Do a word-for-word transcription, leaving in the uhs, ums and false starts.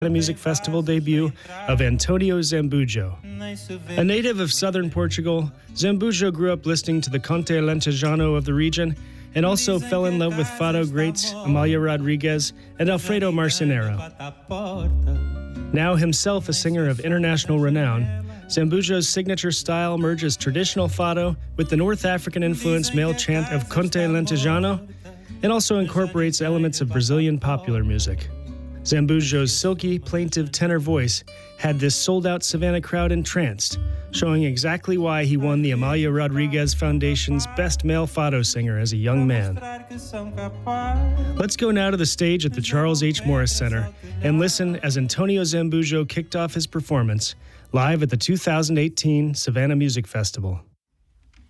Music Festival debut of Antonio Zambujo. A native of southern Portugal, Zambujo grew up listening to the Conte Lentejano of the region and also fell in love with fado greats Amalia Rodriguez and Alfredo Marcenero. Now himself a singer of international renown, Zambujo's signature style merges traditional fado with the North African-influenced male chant of Conte Lentejano and also incorporates elements of Brazilian popular music. Zambujo's silky, plaintive tenor voice had this sold-out Savannah crowd entranced, showing exactly why he won the Amalia Rodriguez Foundation's Best Male Fado Singer as a young man. Let's go now to the stage at the Charles H. Morris Center and listen as Antonio Zambujo kicked off his performance live at the two thousand eighteen Savannah Music Festival.